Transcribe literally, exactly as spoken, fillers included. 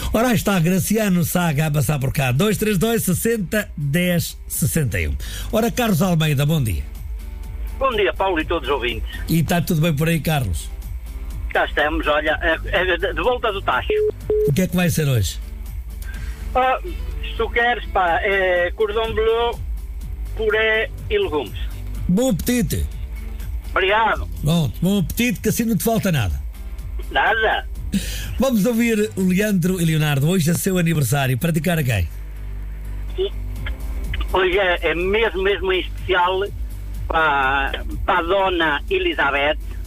Ora, aí está Graciano Saga a passar por cá. dois três dois, sessenta, dez, sessenta e um. Ora, Carlos Almeida, bom dia. Bom dia, Paulo, e todos os ouvintes. E está tudo bem por aí, Carlos? Cá estamos, olha, é, é de volta do tacho. O que é que vai ser hoje? Ah, se tu queres, pá, é cordon bleu, puré e legumes. Bom apetite. Obrigado. Bom, bom apetite, que assim não te falta nada. Nada. Vamos ouvir o Leandro e Leonardo. Hoje é seu aniversário. Praticar a quem? Hoje é, é mesmo, mesmo em especial para, para a dona Elizabeth,